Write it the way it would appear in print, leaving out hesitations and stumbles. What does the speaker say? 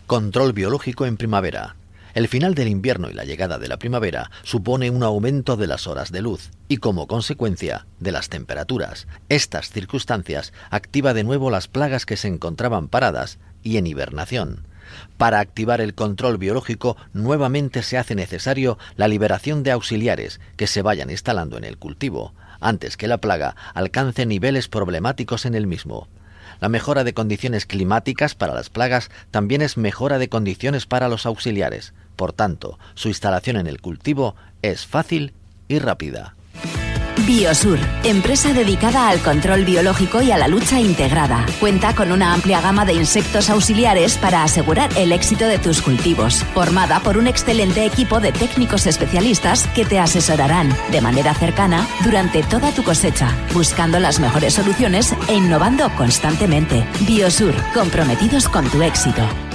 Control biológico en primavera. El final del invierno y la llegada de la primavera supone un aumento de las horas de luz y, como consecuencia, de las temperaturas. Estas circunstancias activan de nuevo las plagas que se encontraban paradas y en hibernación. Para activar el control biológico, nuevamente se hace necesario la liberación de auxiliares que se vayan instalando en el cultivo, antes que la plaga alcance niveles problemáticos en el mismo. La mejora de condiciones climáticas para las plagas también es mejora de condiciones para los auxiliares. Por tanto, su instalación en el cultivo es fácil y rápida. Biosur, empresa dedicada al control biológico y a la lucha integrada. Cuenta con una amplia gama de insectos auxiliares para asegurar el éxito de tus cultivos. Formada por un excelente equipo de técnicos especialistas que te asesorarán de manera cercana durante toda tu cosecha, buscando las mejores soluciones e innovando constantemente. Biosur, comprometidos con tu éxito.